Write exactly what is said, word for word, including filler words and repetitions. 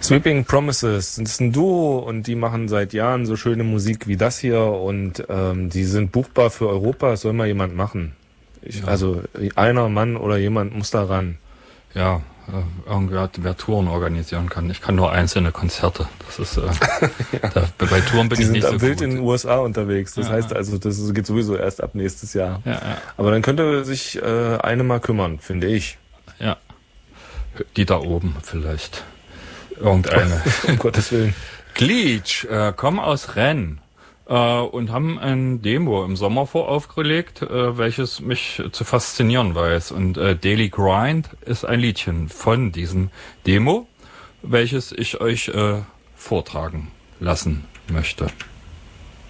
Sweeping Promises, das ist ein Duo und die machen seit Jahren so schöne Musik wie das hier und ähm, die sind buchbar für Europa, das soll mal jemand machen. Ich, ja. Also einer Mann oder jemand muss da ran. Ja, äh, irgendwer, wer Touren organisieren kann. Ich kann nur einzelne Konzerte. Das ist äh, ja. da, bei Touren bin die ich nicht so gut. Die sind wild in den U S A unterwegs. Das ja, heißt also, das geht sowieso erst ab nächstes Jahr. Ja, ja. Aber dann könnte sich äh, eine mal kümmern, finde ich. Ja, die da oben vielleicht. Irgendeine. Um Gottes Willen. Glitch äh, kommen aus Rennes äh, und haben ein Demo im Sommer voraufgelegt, äh, welches mich zu faszinieren weiß. Und äh, Daily Grind ist ein Liedchen von diesem Demo, welches ich euch äh, vortragen lassen möchte.